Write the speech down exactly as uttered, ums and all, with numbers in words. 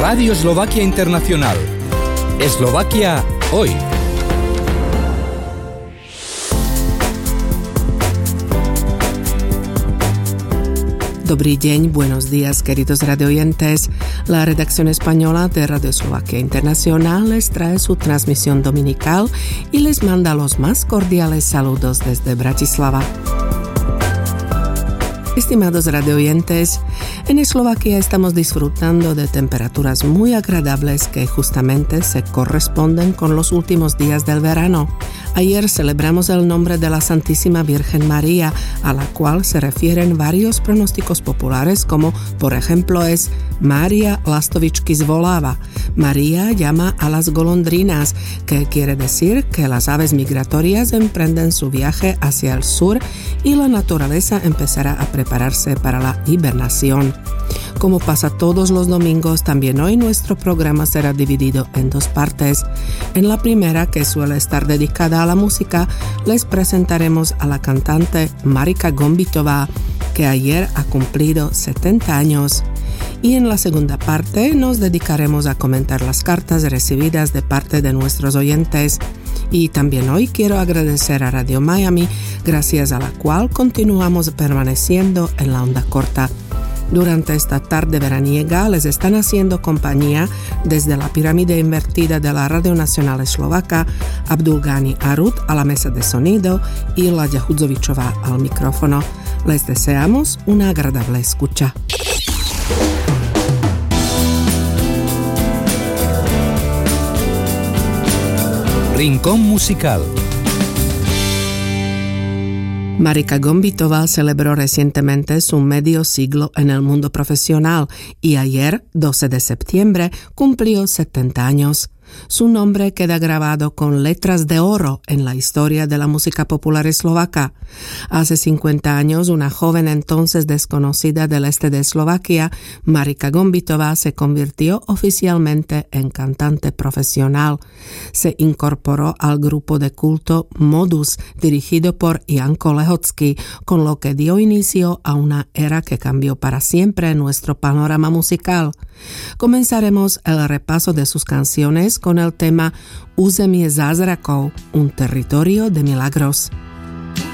Radio Eslovaquia Internacional. Eslovaquia hoy. Dobrý deň, buenos días, queridos radioyentes. La redacción española de Radio Eslovaquia Internacional les trae su transmisión dominical y les manda los más cordiales saludos desde Bratislava. Estimados radioyentes, en Eslovaquia estamos disfrutando de temperaturas muy agradables que justamente se corresponden con los últimos días del verano. Ayer celebramos el nombre de la Santísima Virgen María, a la cual se refieren varios pronósticos populares como, por ejemplo, es María Lastovičky zvoláva. María llama a las golondrinas, que quiere decir que las aves migratorias emprenden su viaje hacia el sur y la naturaleza empezará a prepararse para la hibernación. Como pasa todos los domingos, también hoy nuestro programa será dividido en dos partes. En la primera, que suele estar dedicada a la música, les presentaremos a la cantante Marika Gombitová, que ayer ha cumplido setenta años. Y en la segunda parte nos dedicaremos a comentar las cartas recibidas de parte de nuestros oyentes. Y también hoy quiero agradecer a Radio Miami, gracias a la cual continuamos permaneciendo en la onda corta. Durante esta tarde veraniega les están haciendo compañía desde la pirámide invertida de la Radio Nacional Eslovaca Abdulgani Arut a la mesa de sonido y Laďa Hudzovičová al micrófono. Les deseamos una agradable escucha. Rincón musical. Marika Gombitová celebró recientemente su medio siglo en el mundo profesional y ayer, doce de septiembre, cumplió setenta años. Su nombre queda grabado con letras de oro en la historia de la música popular eslovaca. Hace cincuenta años, una joven entonces desconocida del este de Eslovaquia, Marika Gombitová, se convirtió oficialmente en cantante profesional. Se incorporó al grupo de culto Modus, dirigido por Janko Lehocký, con lo que dio inicio a una era que cambió para siempre nuestro panorama musical. Comenzaremos el repaso de sus canciones con el tema Územie zázrakov, un territorio de milagros.